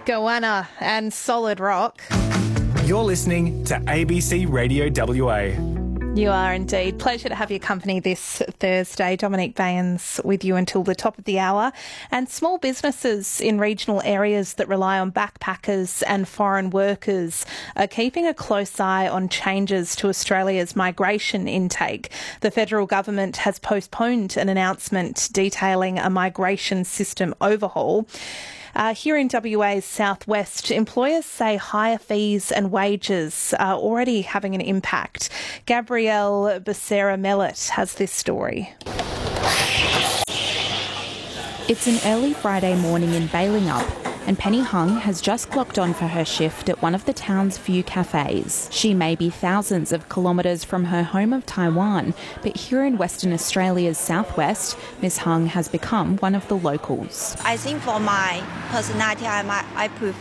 Goanna and Solid Rock. You're listening to ABC Radio WA. You are indeed. Pleasure to have your company this Thursday. Dominique Bayens with you until the top of the hour. And small businesses in regional areas that rely on backpackers and foreign workers are keeping a close eye on changes to Australia's migration intake. The federal government has postponed an announcement detailing a migration system overhaul. Here in WA's southwest, employers say higher fees and wages are already having an impact. Gabrielle Becerra-Mellett has this story. It's an early Friday morning in Balingup, and Penny Hung has just clocked on for her shift at one of the town's few cafes. She may be thousands of kilometres from her home of Taiwan, but here in Western Australia's southwest, Ms Hung has become one of the locals. I think for my personality, I prefer